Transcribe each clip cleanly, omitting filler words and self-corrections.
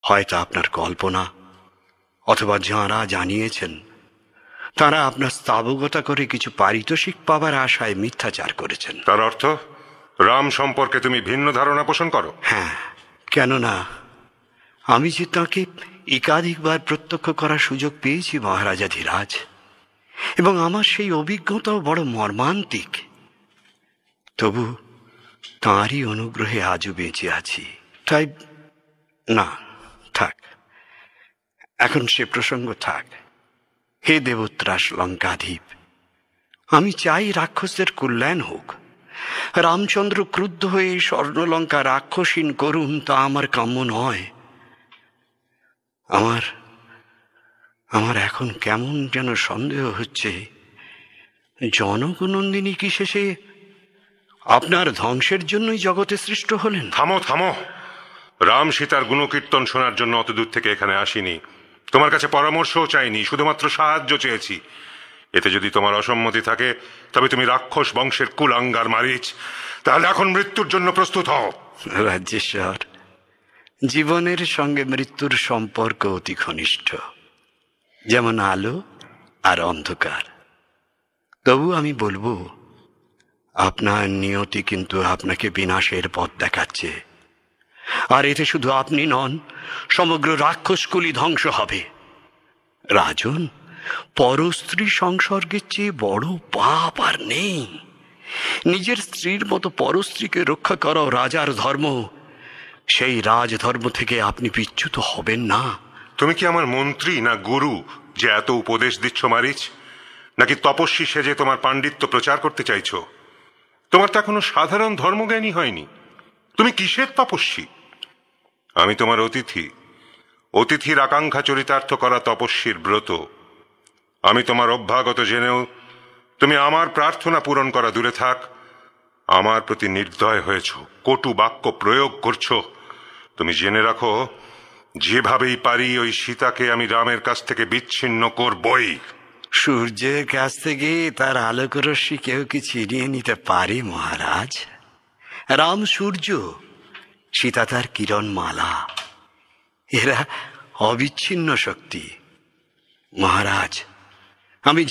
হয়তো আপনার কল্পনা, অথবা যাঁরা জানিয়েছেন তারা আপনার স্থাবকতা করে কিছু পারিতোষিক পাবার আশায় মিথ্যাচার করেছেন। তার অর্থ রাম সম্পর্কে তুমি ভিন্ন ধারণা পোষণ করো? হ্যাঁ, কেননা আমি যে তাঁকে একাধিকবার প্রত্যক্ষ করার সুযোগ পেয়েছি মহারাজাধিরাজ, এবং আমার সেই অভিজ্ঞতাও বড় মর্মান্তিক। তবু তাঁরই অনুগ্রহে আজও বেঁচে আছি। তাই না, থাক, এখন সে প্রসঙ্গ থাক। হে দেবত্রাস লঙ্কাধীপ, আমি চাই রাক্ষসদের কল্যাণ হোক। রামচন্দ্র ক্রুদ্ধ হয়ে স্বর্ণলঙ্কা রাক্ষসীন করুন, তা আমার কাম্য নয়। আমার এখন কেমন যেন সন্দেহ হচ্ছে, জনকনন্দিনী কি শেষে আপনার ধ্বংসের জন্যই জগতে সৃষ্ট হলেন? থামো থামো, রাম সীতার গুণকীর্তন শোনার জন্য অত দূর থেকে এখানে আসিনি। তোমার কাছে পরামর্শও চাইনি, শুধুমাত্র সাহায্য চেয়েছি। এতে যদি তোমার অসম্মতি থাকে, তবে তুমি রাক্ষস বংশের কুলাঙ্গার মারিচ, তাহলে এখন মৃত্যুর জন্য প্রস্তুত হও। রাজ্যেশ্বর, জীবনের সঙ্গে মৃত্যুর সম্পর্ক অতি ঘনিষ্ঠ, যেমন আলো আর অন্ধকার। তবু আমি বলবো, আপনার নিয়তি কিন্তু আপনাকে বিনাশের পথ দেখাচ্ছে। আর এতে শুধু আপনি নন, সমগ্র রাক্ষসকুলই ধ্বংস হবে। রাজন, পরস্ত্রী সংসর্গের চেয়ে বড় পাপ আর নেই। নিজের স্ত্রীর মতো পরস্ত্রীকে রক্ষা করা রাজার ধর্ম। সেই রাজধর্ম থেকে আপনি বিচ্যুত হবেন না। তুমি কি আমার মন্ত্রী না গুরু যে এত উপদেশ দিচ্ছ মারিচ? নাকি তপস্বী সেজে তোমার পাণ্ডিত্য প্রচার করতে চাইছো? তোমার তা কোনো সাধারণ ধর্মজ্ঞানী হয়নি। তুমি কিসের তপস্বী? আমি তোমার অতিথি, অতিথির আকাঙ্ক্ষা চরিতার্থ করা তপস্বীর ব্রত। আমি তোমার অভ্যাগত জেনেও তুমি আমার প্রার্থনা পূরণ করা দূরে থাক, আমার প্রতি নির্দয় হয়েছ, কটু বাক্য প্রয়োগ করছো। তুমি জেনে রাখো, যেভাবেই পারি ওই সীতাকে আমি রামের কাছ থেকে বিচ্ছিন্ন করবই। সূর্যের কাছ থেকে তার আলোক রশ্মি কেউ কি ছিনিয়ে নিতে পারে মহারাজ? রাম সূর্য, সীতা তার কিরণ মালা। এরা অবিচ্ছিন্ন শক্তি। মহারাজ, আমি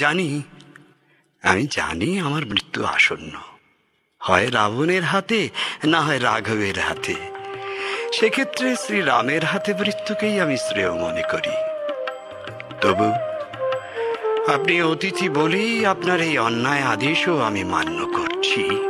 জানি আমার মৃত্যু আসন্ন, হয় রাবণের হাতে, না হয় রাঘবের হাতে। সেক্ষেত্রে শ্রীরামের হাতে মৃত্যুকেই আমি শ্রেয় মনে করি। তবু আপনি অতিথি বলেই আপনার এই অন্যায় আদেশও আমি মান্য করছি।